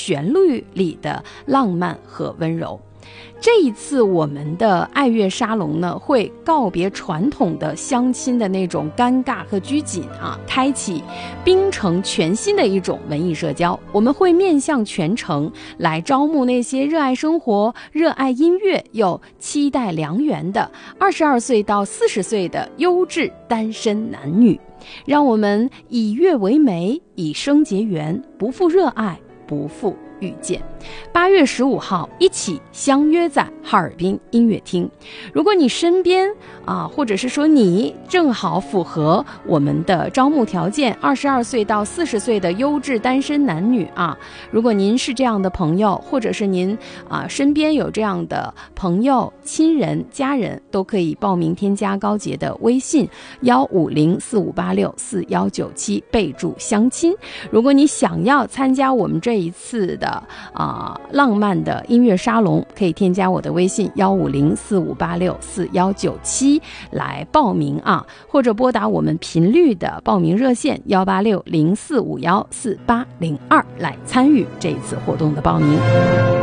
旋律里的浪漫和温柔。这一次我们的爱乐沙龙呢，会告别传统的相亲的那种尴尬和拘谨啊，开启槟城全新的一种文艺社交。我们会面向全城来招募那些热爱生活、热爱音乐又期待良缘的22岁到40岁的优质单身男女，让我们以乐为媒，以声结缘，不负热爱，不负遇见。8月15号一起相约在哈尔滨音乐厅。如果你身边或者是说你正好符合我们的招募条件，22岁到40岁的优质单身男女如果您是这样的朋友，或者是您身边有这样的朋友、亲人、家人，都可以报名添加高洁的微信15045864197，备注相亲。如果你想要参加我们这一次的浪漫的音乐沙龙，可以添加我的微信15045864197来报名或者拨打我们频率的报名热线18604514802来参与这一次活动的报名。